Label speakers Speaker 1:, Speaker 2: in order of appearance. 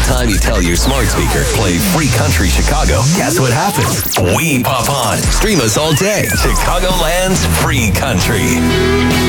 Speaker 1: time you tell your smart speaker, play Free Country Chicago, guess what happens? We pop on. Stream us all day. Chicagoland's Free Country.